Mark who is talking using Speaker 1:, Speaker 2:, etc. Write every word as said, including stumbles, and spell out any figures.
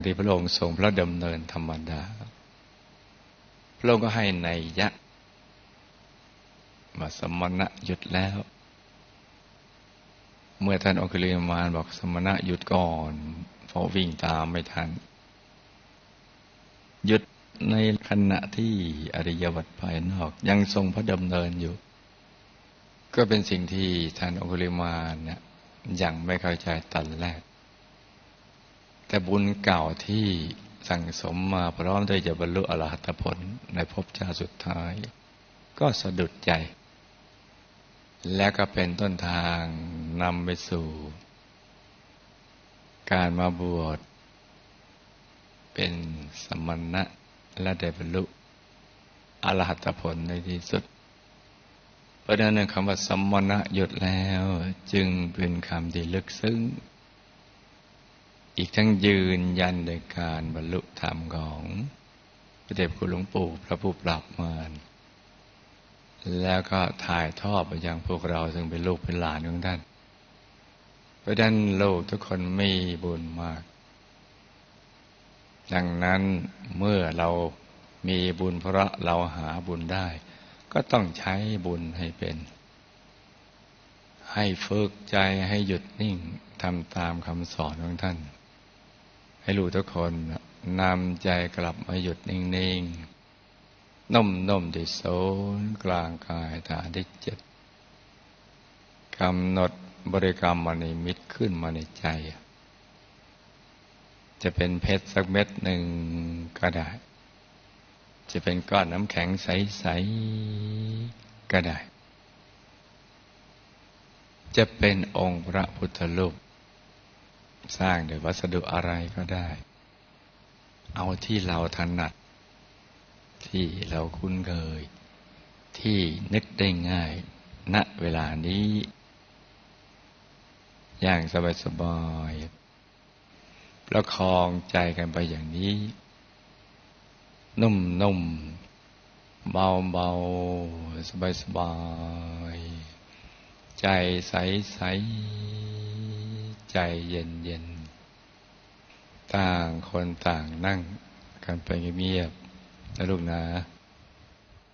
Speaker 1: ที่พระองค์ทรงพระดำเนินธรรมดาพระองค์ก็ให้นัยยะว่าสมณะหยุดแล้วเมื่อท่านองคุลิมานบอกสมณะหยุดก่อนเพราะวิ่งตามไม่ทันหยุดในขณะที่อริยวัตรภายนอกยังทรงพระดำเนินอยู่ก็เป็นสิ่งที่ท่านองคุลิมานเนี่ยยังไม่เข้าใจตอนแรกแต่บุญเก่าที่สั่งสมมาพร้อมที่จะบรรลุอรหัตผลในภพชาติสุดท้ายก็สะดุดใจและก็เป็นต้นทางนำไปสู่การมาบวชเป็นสมณะและได้บรรลุอรหัตผลในที่สุดเพราะฉะนั้นคำว่าสมณะหยุดแล้วจึงเป็นคำที่ลึกซึ้งอีกทั้งยืนยันโดยการบรรลุธรรมของพระเดชคุณหลวงปู่พระผู้ปราบมารแล้วก็ถ่ายทอดไปยังพวกเราซึ่งเป็นลูกเป็นหลานของท่านเพราะฉะนั้นลูกทุกคนมีบุญมากดังนั้นเมื่อเรามีบุญเพราะเราหาบุญได้ก็ต้องใช้บุญให้เป็นให้ฝึกใจให้หยุดนิ่งทำตามคำสอนของท่านให้ลูกทุกคนนำใจกลับมาหยุดนิ่งๆนุ่มๆที่ศูนย์กลางกายฐานที่เจ็ดกำหนดบริกรรมมณีมิตรขึ้นมาในใจจะเป็นเพชรสักเม็ดหนึ่งก็ได้จะเป็นก้อนน้ำแข็งใสๆก็ได้จะเป็นองค์พระพุทธรูปสร้างโดยวัสดุอะไรก็ได้เอาที่เราถนัดที่เราคุ้นเคยที่นึกได้ง่ายณเวลานี้อย่างสบายๆประคองใจกันไปอย่างนี้นุ่มๆเบาๆสบายๆใจใสๆใจเย็นๆต่างคนต่างนั่งกันไปเงียบๆนะลูกนะ